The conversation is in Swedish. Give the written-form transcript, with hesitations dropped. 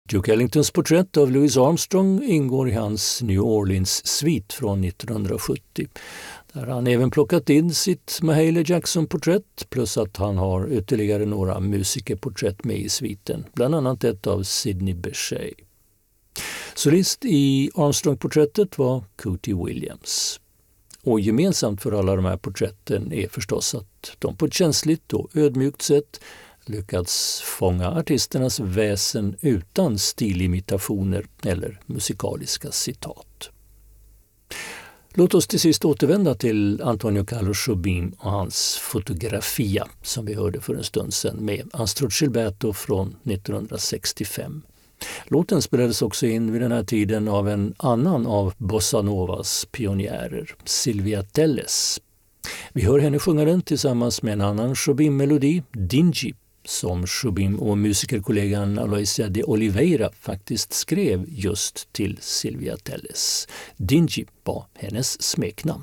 Duke Ellingtons porträtt av Louis Armstrong ingår i hans New Orleans-svit från 1970. Där han även plockat in sitt Mahalia Jackson-porträtt plus att han har ytterligare några musikerporträtt med i sviten, bland annat ett av Sidney Bechet. Solist i Armstrong-porträttet var Cootie Williams. Och gemensamt för alla de här porträtten är förstås att de på ett känsligt och ödmjukt sätt lyckats fånga artisternas väsen utan stilimitationer eller musikaliska citat. Låt oss till sist återvända till Antonio Carlos Jobim och hans Fotografia som vi hörde för en stund sedan med Astor Gilberto från 1965. Låten spelades också in vid den här tiden av en annan av Bossa Novas pionjärer, Silvia Telles. Vi hör henne sjunga den tillsammans med en annan Jobim-melodi, Dingy, som Jobim och musikerkollegan Aloysia de Oliveira faktiskt skrev just till Silvia Telles. Dingy var hennes smeknamn.